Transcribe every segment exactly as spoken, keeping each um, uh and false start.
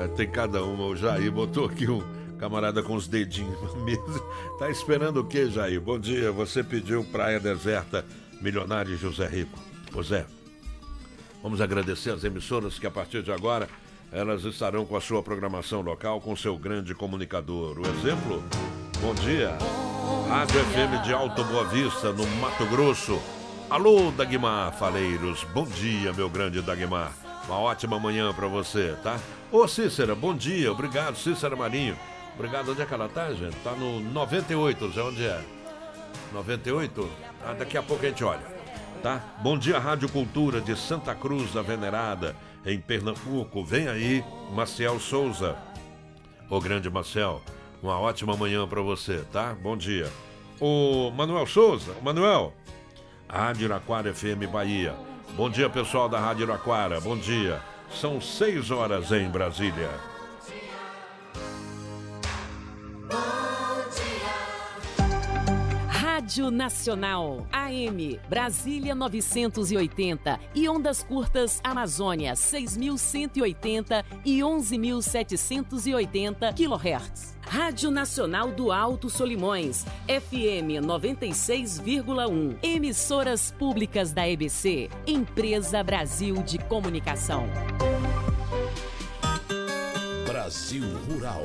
Ah, tem cada uma. O Jair botou aqui um camarada com os dedinhos na mesa. Tá esperando o quê, Jair? Bom dia, você pediu Praia Deserta, Milionário e José Rico. Ô Zé, vamos agradecer as emissoras que a partir de agora elas estarão com a sua programação local, com seu grande comunicador. O exemplo, bom dia, Rádio F M de Alto Boa Vista, no Mato Grosso. Alô, Dagmar Faleiros, bom dia, meu grande Dagmar. Uma ótima manhã pra você, tá? Ô Cícera, bom dia, obrigado, Cícera Marinho. Obrigado, onde é que ela tá, gente? Tá no noventa e oito, Zé, onde é? noventa e oito? Ah, daqui a pouco a gente olha, tá? Bom dia, Rádio Cultura de Santa Cruz da Venerada, em Pernambuco. Vem aí, Maciel Souza. Ô grande Maciel, uma ótima manhã pra você, tá? Bom dia. Ô Manuel Souza, Manuel, Rádio Iraquara F M Bahia. Bom dia, pessoal da Rádio Iraquara, bom dia. São seis horas em Brasília. Rádio Nacional, A M, Brasília novecentos e oitenta e ondas curtas Amazônia seis mil cento e oitenta e onze mil setecentos e oitenta quilohertz. Rádio Nacional do Alto Solimões, F M noventa e seis vírgula um. Emissoras públicas da E B C, Empresa Brasil de Comunicação. Brasil Rural.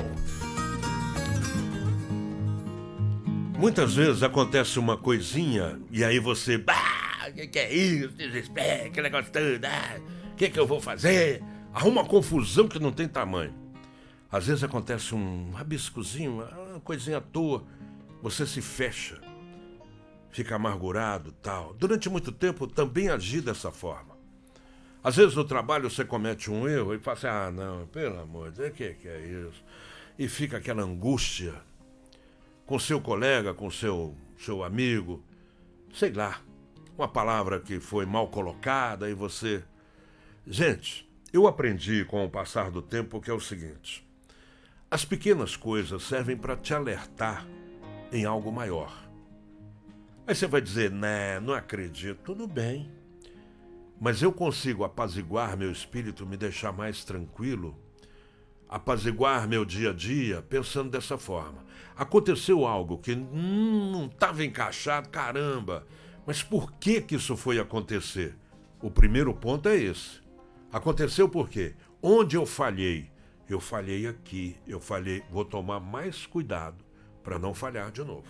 Muitas vezes acontece uma coisinha e aí você... Bah, o que, que é isso? Desespero, que negócio todo. Ah, o que, que eu vou fazer? Arruma uma confusão que não tem tamanho. Às vezes acontece um rabiscozinho, uma coisinha à toa. Você se fecha, fica amargurado e tal. Durante muito tempo também agi dessa forma. Às vezes no trabalho você comete um erro e fala assim, ah não, pelo amor de Deus, o que, que é isso? E fica aquela angústia com seu colega, com seu, seu amigo, sei lá, uma palavra que foi mal colocada e você... Gente, eu aprendi com o passar do tempo que é o seguinte, as pequenas coisas servem para te alertar em algo maior. Aí você vai dizer, né, não acredito, tudo bem, mas eu consigo apaziguar meu espírito, me deixar mais tranquilo, apaziguar meu dia a dia pensando dessa forma. Aconteceu algo que hum, não estava encaixado, caramba, mas por que que isso foi acontecer? O primeiro ponto é esse. Aconteceu por quê? Onde eu falhei? Eu falhei aqui, eu falhei, vou tomar mais cuidado para não falhar de novo.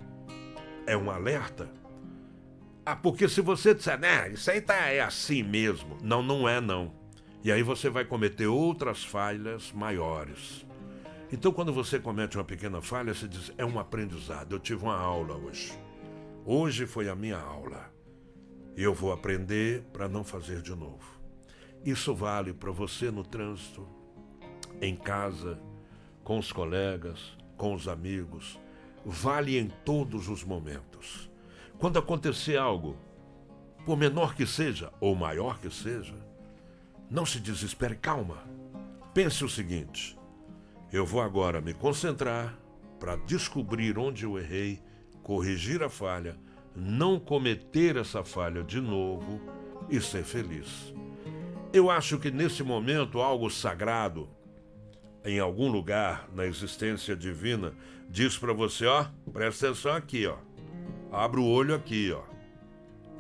É um alerta. Ah, porque se você disser, né, isso aí tá, é assim mesmo. Não, não é não. E aí você vai cometer outras falhas maiores. Então, quando você comete uma pequena falha, você diz, é um aprendizado. Eu tive uma aula hoje. Hoje foi a minha aula. E eu vou aprender para não fazer de novo. Isso vale para você no trânsito, em casa, com os colegas, com os amigos. Vale em todos os momentos. Quando acontecer algo, por menor que seja, ou maior que seja, não se desespere, calma. Pense o seguinte, eu vou agora me concentrar para descobrir onde eu errei, corrigir a falha, não cometer essa falha de novo e ser feliz. Eu acho que nesse momento algo sagrado, em algum lugar na existência divina, diz para você, ó, presta atenção aqui, ó. Abra o olho aqui, ó.